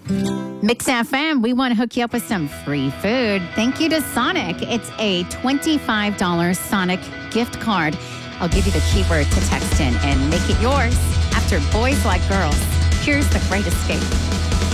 Mix FM, we want to hook you up with some free food. Thank you to Sonic. It's a $25 Sonic gift card. I'll give you the keyword to text in and make it yours. After Boys Like Girls, here's The Great Escape.